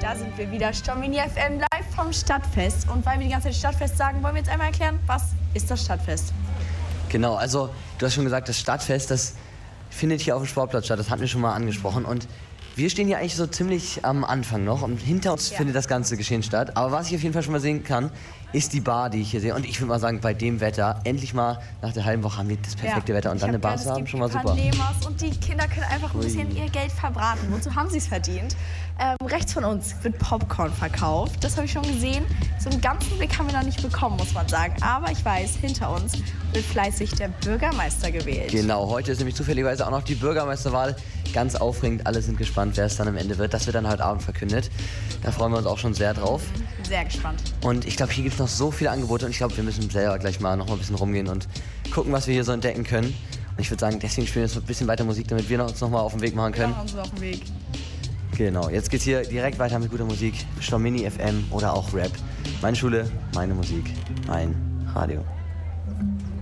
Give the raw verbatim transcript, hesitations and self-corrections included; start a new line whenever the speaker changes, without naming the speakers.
Da sind wir wieder, Stomini F M live vom Stadtfest. Und weil wir die ganze Zeit Stadtfest sagen, wollen wir jetzt einmal erklären, was ist das Stadtfest?
Genau, also du hast schon gesagt, das Stadtfest, das findet hier auf dem Sportplatz statt, das hatten wir schon mal angesprochen. Und wir stehen hier eigentlich so ziemlich am Anfang noch und hinter uns ja. findet das ganze Geschehen statt. Aber was ich auf jeden Fall schon mal sehen kann, ist die Bar, die ich hier sehe. Und ich würde mal sagen, bei dem Wetter, endlich mal nach der halben Woche haben wir das perfekte ja. Wetter. Und ich dann eine Bar zu haben, schon mal super.
Und die Kinder können einfach ein bisschen Ui. ihr Geld verbraten. Wozu haben sie es verdient? Ähm, rechts von uns wird Popcorn verkauft. Das habe ich schon gesehen. So einen ganzen Blick haben wir noch nicht bekommen, muss man sagen. Aber ich weiß, hinter uns wird fleißig der Bürgermeister gewählt.
Genau, heute ist nämlich zufälligerweise auch noch die Bürgermeisterwahl. Ganz aufregend, alle sind gespannt, wer es dann am Ende wird. Das wird dann heute Abend verkündet. Da freuen wir uns auch schon sehr drauf.
Sehr gespannt.
Und ich glaube, hier gibt es noch so viele Angebote und ich glaube, wir müssen selber gleich mal noch mal ein bisschen rumgehen und gucken, was wir hier so entdecken können. Und ich würde sagen, deswegen spielen wir jetzt ein bisschen weiter Musik, damit wir uns noch mal auf den Weg machen können.
Wir machen uns auf den Weg.
Genau, jetzt geht's hier direkt weiter mit guter Musik. Stomini F M oder auch Rap. Meine Schule, meine Musik, mein Radio.